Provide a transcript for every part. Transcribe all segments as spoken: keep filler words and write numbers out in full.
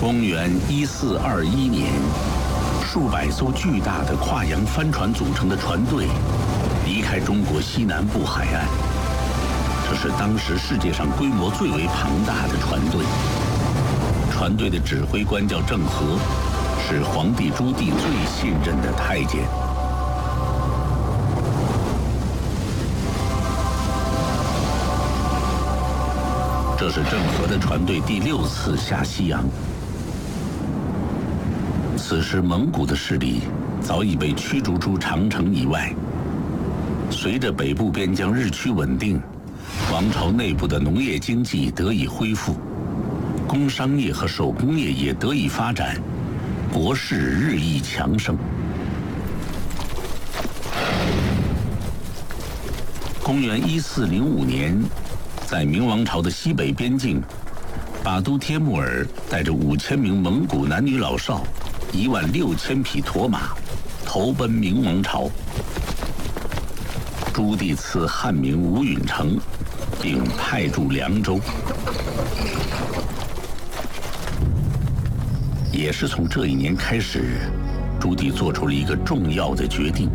公元一四二一年，数百艘巨大的跨洋帆船组成的船队离开中国西南部海岸。这是当时世界上规模最为庞大的船队。船队的指挥官叫郑和，是皇帝朱棣最信任的太监。这是郑和的船队第六次下西洋。此时蒙古的势力早已被驱逐出长城以外。随着北部边疆日趋稳定，王朝内部的农业经济得以恢复，工商业和手工业也得以发展，国势日益强盛。公元一四零五年，在明王朝的西北边境，把都帖木儿带着五千名蒙古男女老少，一万六千匹驼马，投奔明王朝。朱棣赐汉名吴允成，并派驻凉州。也是从这一年开始，朱棣做出了一个重要的决定，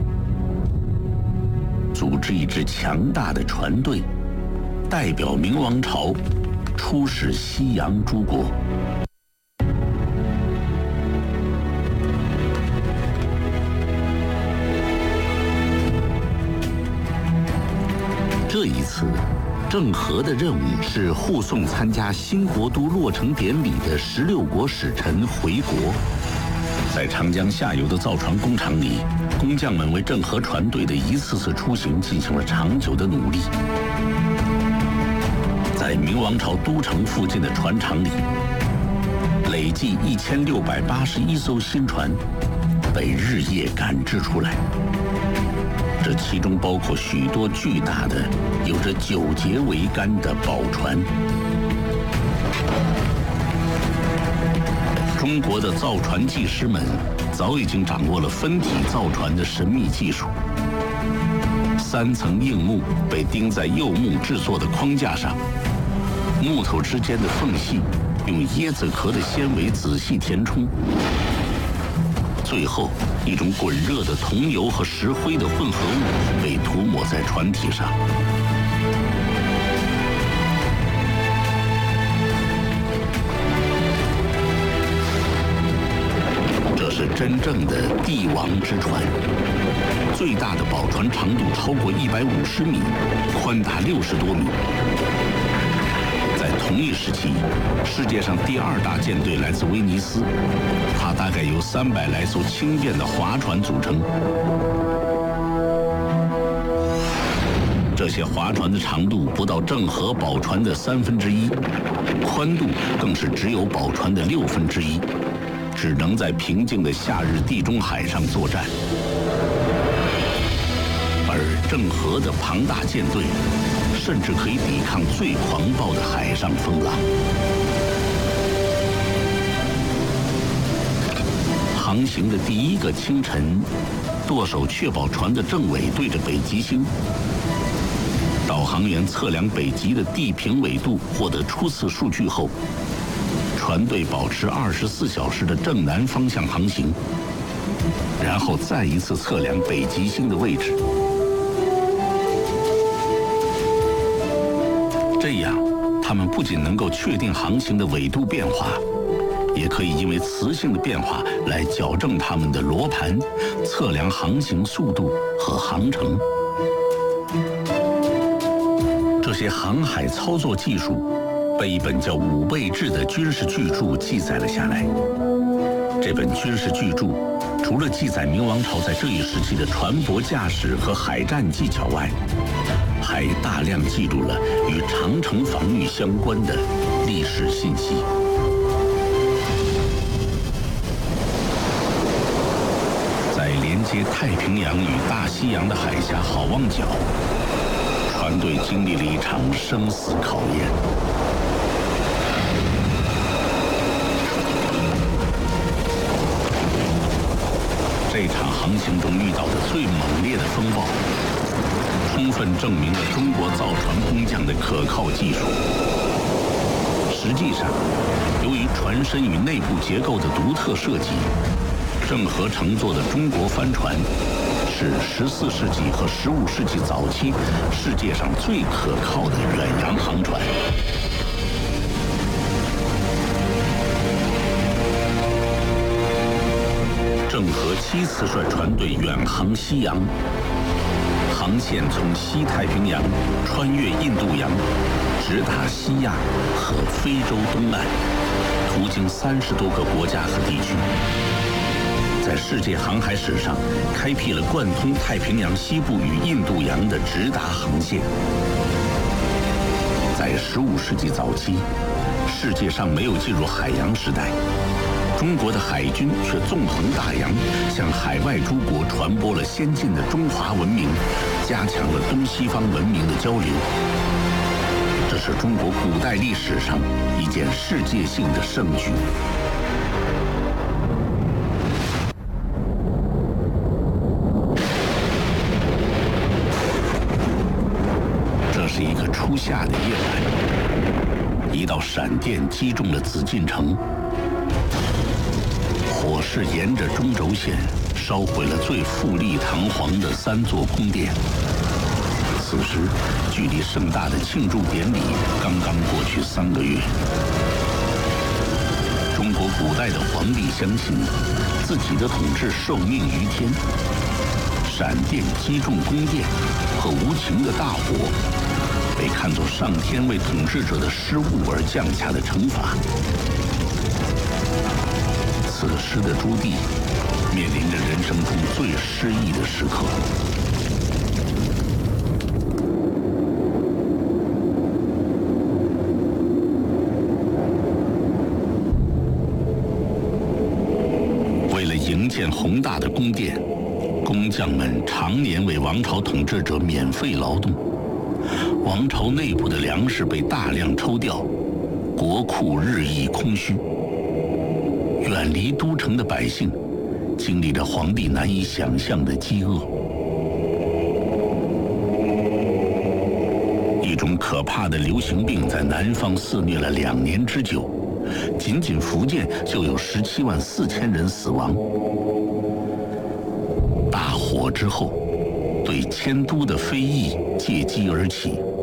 组织一支强大的船队，代表明王朝出使西洋诸国。这一次，郑和的任务是护送参加新国都落成典礼的十六国使臣回国。在长江下游的造船工厂里，工匠们为郑和船队的一次次出行进行了长久的努力。在明王朝都城附近的船厂里，累计一千六百八十一艘新船被日夜赶制出来。这其中包括许多巨大的、有着九节桅杆的宝船。中国的造船技师们早已经掌握了分体造船的神秘技术。三层硬木被钉在柚木制作的框架上，木头之间的缝隙用椰子壳的纤维仔细填充。最后，一种滚热的桐油和石灰的混合物被涂抹在船体上。这是真正的帝王之船，最大的宝船长度超过一百五十米，宽达六十多米。在同一时期，世界上第二大舰队来自威尼斯，它大概由三百来艘轻便的划船组成。这些划船的长度不到郑和宝船的三分之一，宽度更是只有宝船的六分之一，只能在平静的夏日地中海上作战。而郑和的庞大舰队甚至可以抵抗最狂暴的海上风浪。航行的第一个清晨，舵手确保船的正纬对着北极星。导航员测量北极的地平纬度，获得初次数据后，船队保持二十四小时的正南方向航行，然后再一次测量北极星的位置。这样，他们不仅能够确定航行的纬度变化，也可以因为磁性的变化来矫正他们的罗盘，测量航行速度和航程。这些航海操作技术被一本叫《武备志》的军事巨著记载了下来。这本军事巨著除了记载明王朝在这一时期的船舶驾驶和海战技巧外，还大量记录了与长城防御相关的历史信息。在连接太平洋与大西洋的海峡好望角，船队经历了一场生死考验。这场航行中遇到的最猛烈的风暴，充分证明了中国造船工匠的可靠技术。实际上，由于船身与内部结构的独特设计，郑和乘坐的中国帆船是十四世纪和十五世纪早期世界上最可靠的远洋航船。郑和七次率船队远航西洋，航线从西太平洋穿越印度洋，直达西亚和非洲东岸，途经三十多个国家和地区，在世界航海史上开辟了贯通太平洋西部与印度洋的直达航线。在十五世纪早期，世界上没有进入海洋时代，中国的海军却纵横大洋，向海外诸国传播了先进的中华文明，加强了东西方文明的交流。这是中国古代历史上一件世界性的盛举。这是一个初夏的夜晚，一道闪电击中了紫禁城。火势沿着中轴线烧毁了最富丽堂皇的三座宫殿。此时，距离盛大的庆祝典礼刚刚过去三个月。中国古代的皇帝相信，自己的统治受命于天。闪电击中宫殿和无情的大火，被看作上天为统治者的失误而降下的惩罚。此时的朱棣面临着人生中最失意的时刻。为了营建宏大的宫殿，工匠们常年为王朝统治者免费劳动，王朝内部的粮食被大量抽调，国库日益空虚。远离都城的百姓经历着皇帝难以想象的饥饿。一种可怕的流行病在南方肆虐了两年之久，仅仅福建就有十七万四千人死亡。大火之后，对迁都的非议借机而起。